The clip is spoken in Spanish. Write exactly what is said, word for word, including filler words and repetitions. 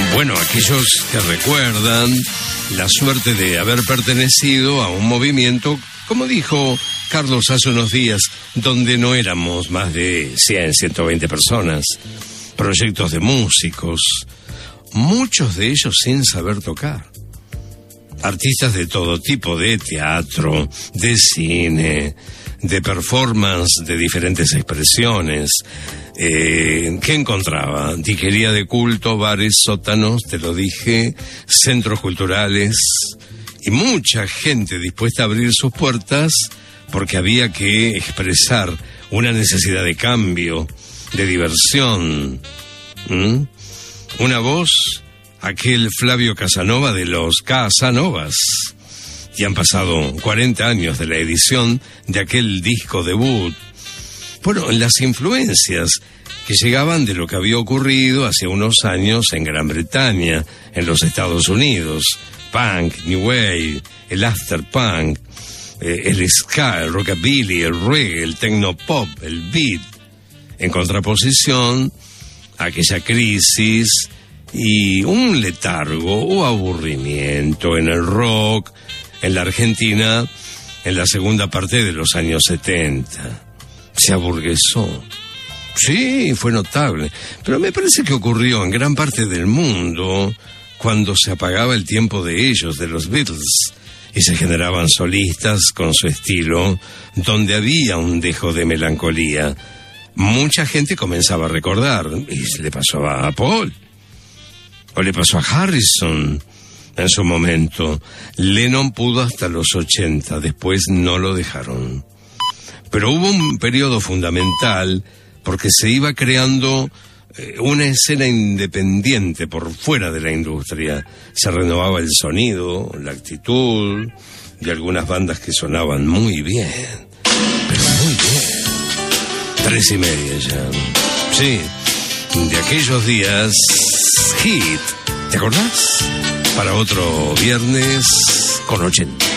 Bueno, aquellos que recuerdan la suerte de haber pertenecido a un movimiento, como dijo Carlos hace unos días, donde no éramos más de cien, ciento veinte personas, proyectos de músicos, muchos de ellos sin saber tocar. Artistas de todo tipo, de teatro, de cine, de performance, de diferentes expresiones. Eh, ¿Qué encontraba? Digería de culto, bares, sótanos, te lo dije, centros culturales y mucha gente dispuesta a abrir sus puertas porque había que expresar una necesidad de cambio, de diversión. ¿Mm? Una voz, aquel Flavio Casanova de los Casanovas. Y han pasado cuarenta años de la edición de aquel disco debut. Bueno, las influencias que llegaban de lo que había ocurrido hace unos años en Gran Bretaña, en los Estados Unidos. Punk, New Wave, el afterpunk, eh, el ska, el rockabilly, el reggae, el technopop, el beat. En contraposición a aquella crisis y un letargo o aburrimiento en el rock, en la Argentina, en la segunda parte de los años setenta. Se aburguesó. Sí, fue notable. Pero me parece que ocurrió en gran parte del mundo cuando se apagaba el tiempo de ellos, de los Beatles, y se generaban solistas con su estilo, donde había un dejo de melancolía. Mucha gente comenzaba a recordar, y le pasó a Paul, o le pasó a Harrison en su momento. Lennon pudo hasta los ochenta, después no lo dejaron. Pero hubo un periodo fundamental porque se iba creando eh, una escena independiente por fuera de la industria. Se renovaba el sonido, la actitud de algunas bandas que sonaban muy bien, pero muy bien. Tres y media ya. Sí, de aquellos días, hit. ¿Te acordás? Para otro viernes con ochenta.